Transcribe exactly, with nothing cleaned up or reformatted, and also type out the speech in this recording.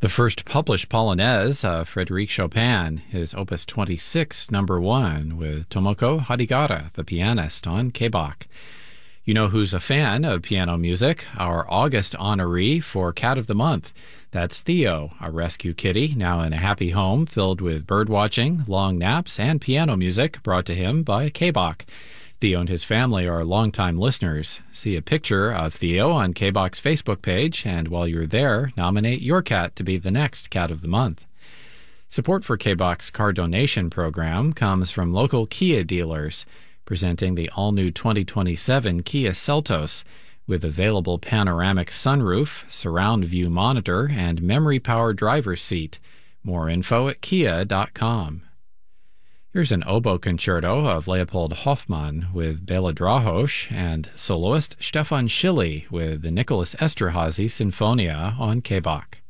The first published Polonaise of Frédéric Chopin, his Opus twenty-six, number one, with Tomoko Hadigara, the pianist, on K-Bach. You know who's a fan of piano music? Our August honoree for Cat of the Month. That's Theo, a rescue kitty, now in a happy home filled with birdwatching, long naps, and piano music brought to him by K-Bach. Theo and his family are longtime listeners. See a picture of Theo on K-Bach's Facebook page, and while you're there, nominate your cat to be the next Cat of the Month. Support for K-Bach's car donation program comes from local Kia dealers, presenting the all-new twenty twenty-seven Kia Seltos, with available panoramic sunroof, surround view monitor, and memory-powered driver's seat. More info at kia dot com. Here's an oboe concerto of Leopold Hoffmann with Bela Drahosh and soloist Stefan Schilly with the Nicholas Esterhazy Sinfonia on K-Bach.